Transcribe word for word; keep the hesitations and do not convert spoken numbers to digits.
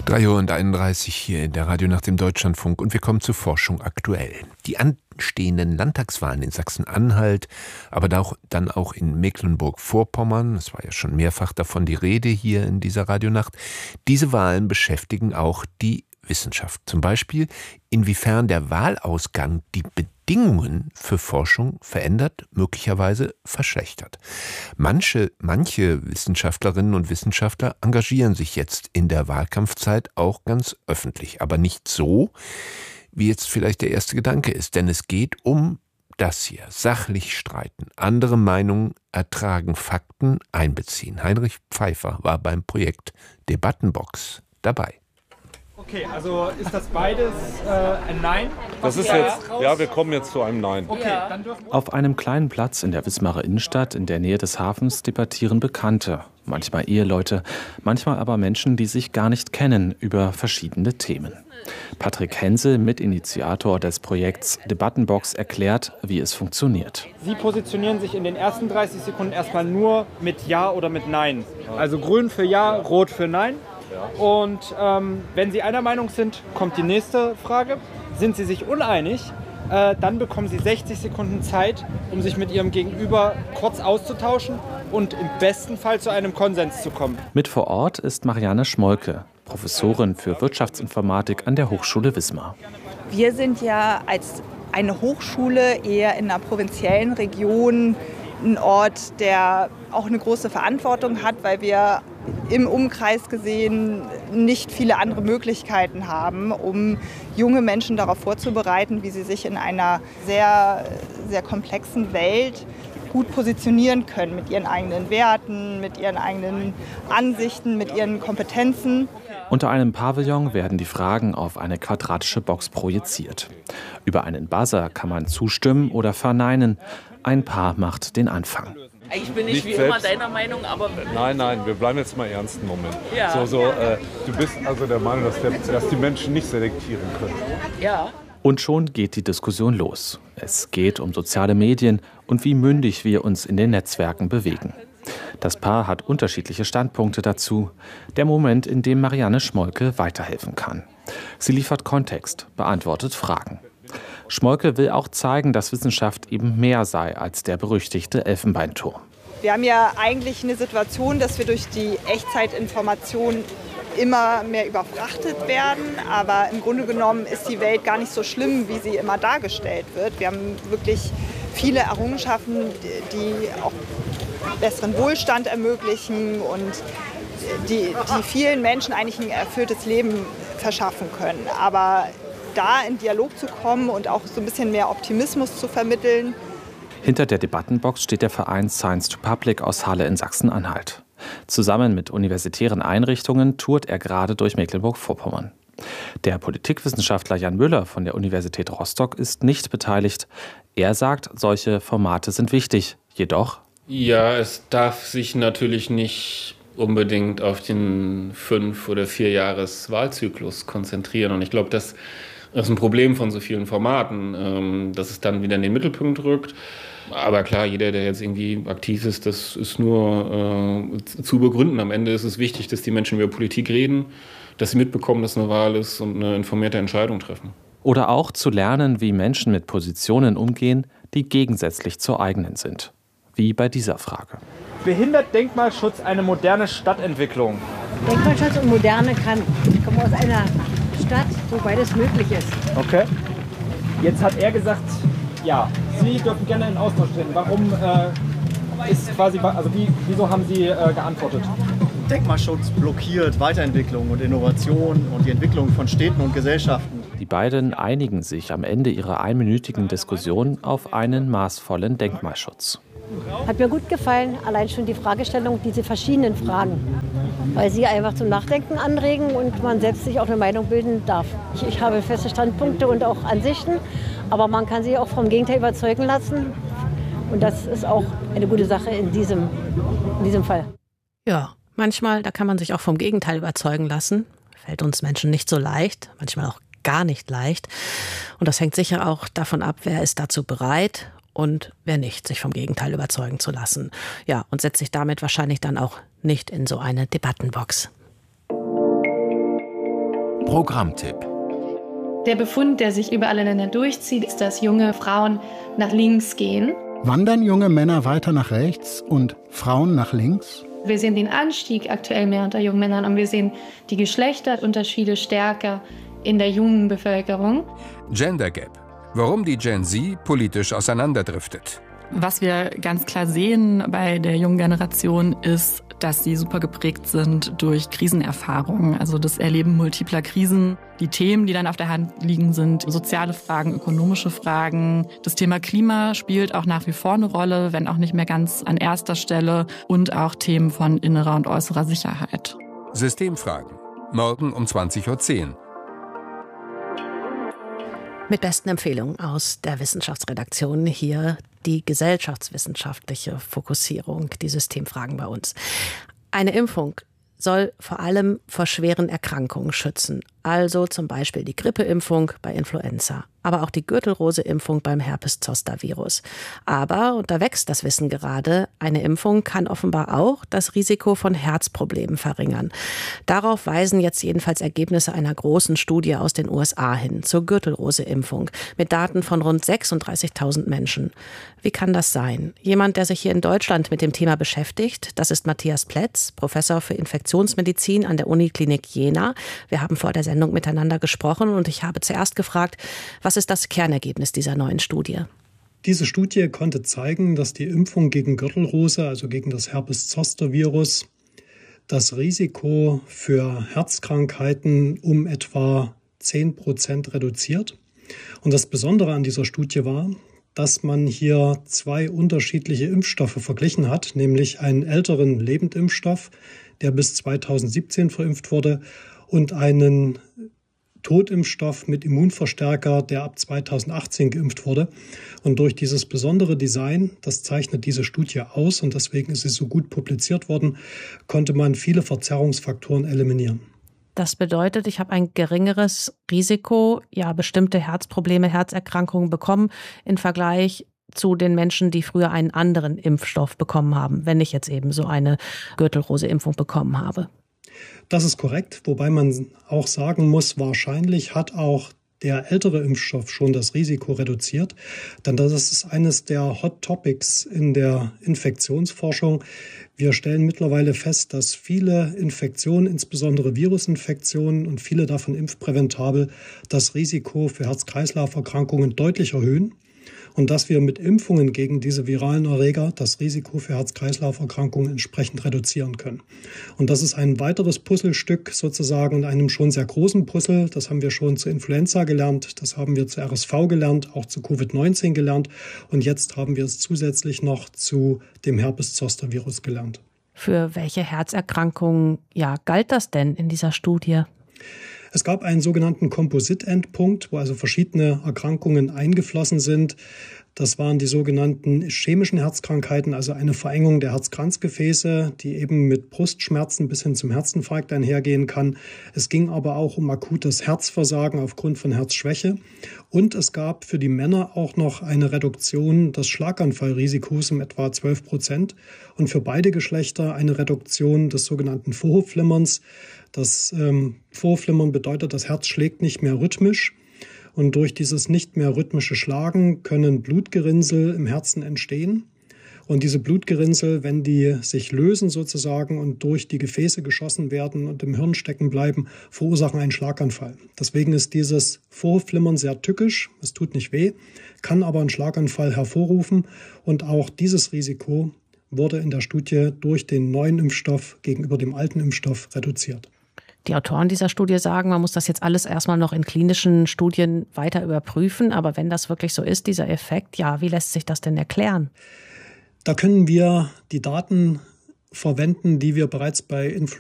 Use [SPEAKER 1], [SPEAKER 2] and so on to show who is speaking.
[SPEAKER 1] drei Uhr einunddreißig hier in der Radionacht im Deutschlandfunk und wir kommen zu Forschung aktuell. Die anstehenden Landtagswahlen in Sachsen-Anhalt, aber auch, dann auch in Mecklenburg-Vorpommern, es war ja schon mehrfach davon die Rede hier in dieser Radionacht, diese Wahlen beschäftigen auch die Wissenschaft. Zum Beispiel, inwiefern der Wahlausgang die Bedingungen für Forschung verändert, möglicherweise verschlechtert. Manche, manche Wissenschaftlerinnen und Wissenschaftler engagieren sich jetzt in der Wahlkampfzeit auch ganz öffentlich, aber nicht so, wie jetzt vielleicht der erste Gedanke ist, denn es geht um das hier, sachlich streiten, andere Meinungen ertragen, Fakten einbeziehen. Heinrich Pfeiffer war beim Projekt Debattenbox dabei.
[SPEAKER 2] Okay, also ist das beides äh, ein Nein?
[SPEAKER 3] Das ist jetzt, ja, wir kommen jetzt zu einem Nein.
[SPEAKER 2] Okay, dann dürfen
[SPEAKER 4] Auf einem kleinen Platz in der Wismarer Innenstadt in der Nähe des Hafens debattieren Bekannte, manchmal Eheleute, manchmal aber Menschen, die sich gar nicht kennen, über verschiedene Themen. Patrick Hense, Mitinitiator des Projekts Debattenbox, erklärt, wie es funktioniert.
[SPEAKER 2] Sie positionieren sich in den ersten dreißig Sekunden erstmal nur mit Ja oder mit Nein. Also grün für Ja, rot für Nein. Und ähm, wenn Sie einer Meinung sind, kommt die nächste Frage. Sind Sie sich uneinig, äh, dann bekommen Sie sechzig Sekunden Zeit, um sich mit Ihrem Gegenüber kurz auszutauschen und im besten Fall zu einem Konsens zu kommen.
[SPEAKER 4] Mit vor Ort ist Marianne Schmolke, Professorin für Wirtschaftsinformatik an der Hochschule Wismar.
[SPEAKER 5] Wir sind ja als eine Hochschule eher in einer provinziellen Region ein Ort, der auch eine große Verantwortung hat, weil wir im Umkreis gesehen nicht viele andere Möglichkeiten haben, um junge Menschen darauf vorzubereiten, wie sie sich in einer sehr, sehr komplexen Welt gut positionieren können mit ihren eigenen Werten, mit ihren eigenen Ansichten, mit ihren Kompetenzen.
[SPEAKER 4] Unter einem Pavillon werden die Fragen auf eine quadratische Box projiziert. Über einen Buzzer kann man zustimmen oder verneinen. Ein Paar macht den Anfang.
[SPEAKER 6] Ich bin nicht,
[SPEAKER 3] Nicht
[SPEAKER 6] wie
[SPEAKER 3] selbst.
[SPEAKER 6] immer deiner Meinung, aber...
[SPEAKER 3] Nein, nein, wir bleiben jetzt mal ernst einen Moment.
[SPEAKER 6] Ja.
[SPEAKER 3] So, so, äh, du bist also der Meinung, dass, der, dass die Menschen nicht selektieren können.
[SPEAKER 6] Ja.
[SPEAKER 4] Und schon geht die Diskussion los. Es geht um soziale Medien und wie mündig wir uns in den Netzwerken bewegen. Das Paar hat unterschiedliche Standpunkte dazu. Der Moment, in dem Marianne Schmolke weiterhelfen kann. Sie liefert Kontext, beantwortet Fragen. Schmolke will auch zeigen, dass Wissenschaft eben mehr sei als der berüchtigte Elfenbeinturm.
[SPEAKER 5] Wir haben ja eigentlich eine Situation, dass wir durch die Echtzeitinformation immer mehr überfrachtet werden. Aber im Grunde genommen ist die Welt gar nicht so schlimm, wie sie immer dargestellt wird. Wir haben wirklich viele Errungenschaften, die auch besseren Wohlstand ermöglichen und die, die vielen Menschen eigentlich ein erfülltes Leben verschaffen können. Aber da in Dialog zu kommen und auch so ein bisschen mehr Optimismus zu vermitteln.
[SPEAKER 4] Hinter der Debattenbox steht der Verein Science to Public aus Halle in Sachsen-Anhalt. Zusammen mit universitären Einrichtungen tourt er gerade durch Mecklenburg-Vorpommern. Der Politikwissenschaftler Jan Müller von der Universität Rostock ist nicht beteiligt. Er sagt, solche Formate sind wichtig. Jedoch...
[SPEAKER 7] Ja, es darf sich natürlich nicht unbedingt auf den fünf- oder vierjahres Wahlzyklus konzentrieren. Und ich glaube, das ist ein Problem von so vielen Formaten, dass es dann wieder in den Mittelpunkt rückt. Aber klar, jeder, der jetzt irgendwie aktiv ist, das ist nur äh, zu begründen. Am Ende ist es wichtig, dass die Menschen über Politik reden, dass sie mitbekommen, dass eine Wahl ist und eine informierte Entscheidung treffen.
[SPEAKER 4] Oder auch zu lernen, wie Menschen mit Positionen umgehen, die gegensätzlich zur eigenen sind. Wie bei dieser Frage.
[SPEAKER 2] Behindert Denkmalschutz eine moderne Stadtentwicklung?
[SPEAKER 8] Denkmalschutz und Moderne kann. Ich komme aus einer Stadt, wo beides möglich ist.
[SPEAKER 2] Okay. Jetzt hat er gesagt, ja, Sie dürfen gerne in Austausch treten. Warum äh, ist quasi, also wie, wieso haben Sie äh, geantwortet?
[SPEAKER 9] Denkmalschutz blockiert Weiterentwicklung und Innovation und die Entwicklung von Städten und Gesellschaften.
[SPEAKER 4] Die beiden einigen sich am Ende ihrer einminütigen Diskussion auf einen maßvollen Denkmalschutz.
[SPEAKER 8] Hat mir gut gefallen, allein schon die Fragestellung, diese verschiedenen Fragen, weil sie einfach zum Nachdenken anregen und man selbst sich auch eine Meinung bilden darf. Ich, ich habe feste Standpunkte und auch Ansichten, aber man kann sich auch vom Gegenteil überzeugen lassen und das ist auch eine gute Sache in diesem, in diesem Fall.
[SPEAKER 10] Ja, manchmal, da kann man sich auch vom Gegenteil überzeugen lassen. Fällt uns Menschen nicht so leicht, manchmal auch gar nicht leicht. Und das hängt sicher auch davon ab, wer ist dazu bereit und wer nicht, sich vom Gegenteil überzeugen zu lassen. Ja, und setzt sich damit wahrscheinlich dann auch nicht in so eine Debattenbox.
[SPEAKER 6] Programmtipp.
[SPEAKER 11] Der Befund, der sich über alle Länder durchzieht, ist, dass junge Frauen nach links gehen.
[SPEAKER 12] Wandern junge Männer weiter nach rechts und Frauen nach links?
[SPEAKER 11] Wir sehen den Anstieg aktuell mehr unter jungen Männern und wir sehen die Geschlechterunterschiede stärker in der jungen Bevölkerung.
[SPEAKER 6] Gender Gap. Warum die Gen Z politisch auseinanderdriftet.
[SPEAKER 13] Was wir ganz klar sehen bei der jungen Generation ist, dass sie super geprägt sind durch Krisenerfahrungen. Also das Erleben multipler Krisen. Die Themen, die dann auf der Hand liegen, sind soziale Fragen, ökonomische Fragen. Das Thema Klima spielt auch nach wie vor eine Rolle, wenn auch nicht mehr ganz an erster Stelle. Und auch Themen von innerer und äußerer Sicherheit.
[SPEAKER 6] Systemfragen. Morgen um zwanzig Uhr zehn.
[SPEAKER 10] Mit besten Empfehlungen aus der Wissenschaftsredaktion hier die gesellschaftswissenschaftliche Fokussierung, die Systemfragen bei uns. Eine Impfung soll vor allem vor schweren Erkrankungen schützen. Also zum Beispiel die Grippeimpfung bei Influenza, aber auch die Gürtelrose-Impfung beim Herpes-Zoster-Virus. Aber, und da wächst das Wissen gerade, eine Impfung kann offenbar auch das Risiko von Herzproblemen verringern. Darauf weisen jetzt jedenfalls Ergebnisse einer großen Studie aus den U S A hin zur Gürtelrose-Impfung mit Daten von rund sechsunddreißigtausend Menschen. Wie kann das sein? Jemand, der sich hier in Deutschland mit dem Thema beschäftigt, das ist Matthias Plätz, Professor für Infektionsmedizin an der Uniklinik Jena. Wir haben vor der Sendung miteinander gesprochen und ich habe zuerst gefragt, was ist das Kernergebnis dieser neuen Studie?
[SPEAKER 14] Diese Studie konnte zeigen, dass die Impfung gegen Gürtelrose, also gegen das Herpes-Zoster-Virus, das Risiko für Herzkrankheiten um etwa zehn Prozent reduziert. Und das Besondere an dieser Studie war, dass man hier zwei unterschiedliche Impfstoffe verglichen hat, nämlich einen älteren Lebendimpfstoff, der bis zweitausendsiebzehn verimpft wurde, und einen Totimpfstoff mit Immunverstärker, der ab zweitausendachtzehn geimpft wurde. Und durch dieses besondere Design, das zeichnet diese Studie aus und deswegen ist sie so gut publiziert worden, konnte man viele Verzerrungsfaktoren eliminieren.
[SPEAKER 10] Das bedeutet, ich habe ein geringeres Risiko, ja, bestimmte Herzprobleme, Herzerkrankungen bekommen im Vergleich zu den Menschen, die früher einen anderen Impfstoff bekommen haben, wenn ich jetzt eben so eine Gürtelrose-Impfung bekommen habe.
[SPEAKER 14] Das ist korrekt, wobei man auch sagen muss, wahrscheinlich hat auch der ältere Impfstoff schon das Risiko reduziert, denn das ist eines der Hot Topics in der Infektionsforschung. Wir stellen mittlerweile fest, dass viele Infektionen, insbesondere Virusinfektionen und viele davon impfpräventabel, das Risiko für Herz-Kreislauf-Erkrankungen deutlich erhöhen. Und dass wir mit Impfungen gegen diese viralen Erreger das Risiko für Herz-Kreislauf-Erkrankungen entsprechend reduzieren können. Und das ist ein weiteres Puzzlestück sozusagen in einem schon sehr großen Puzzle. Das haben wir schon zu Influenza gelernt, das haben wir zu R S V gelernt, auch zu Covid neunzehn gelernt. Und jetzt haben wir es zusätzlich noch zu dem Herpes-Zoster-Virus gelernt.
[SPEAKER 10] Für welche Herzerkrankungen ja, galt das denn in dieser Studie?
[SPEAKER 14] Es gab einen sogenannten Kompositendpunkt, wo also verschiedene Erkrankungen eingeflossen sind. Das waren die sogenannten ischämischen Herzkrankheiten, also eine Verengung der Herzkranzgefäße, die eben mit Brustschmerzen bis hin zum Herzinfarkt einhergehen kann. Es ging aber auch um akutes Herzversagen aufgrund von Herzschwäche. Und es gab für die Männer auch noch eine Reduktion des Schlaganfallrisikos um etwa zwölf Prozent und für beide Geschlechter eine Reduktion des sogenannten Vorhofflimmerns. Das ähm, Vorhofflimmern bedeutet, das Herz schlägt nicht mehr rhythmisch. Und durch dieses nicht mehr rhythmische Schlagen können Blutgerinnsel im Herzen entstehen. Und diese Blutgerinnsel, wenn die sich lösen sozusagen und durch die Gefäße geschossen werden und im Hirn stecken bleiben, verursachen einen Schlaganfall. Deswegen ist dieses Vorhofflimmern sehr tückisch, es tut nicht weh, kann aber einen Schlaganfall hervorrufen. Und auch dieses Risiko wurde in der Studie durch den neuen Impfstoff gegenüber dem alten Impfstoff reduziert.
[SPEAKER 10] Die Autoren dieser Studie sagen, man muss das jetzt alles erstmal noch in klinischen Studien weiter überprüfen. Aber wenn das wirklich so ist, dieser Effekt, ja, wie lässt sich das denn erklären?
[SPEAKER 14] Da können wir die Daten verwenden, die wir bereits bei Influenza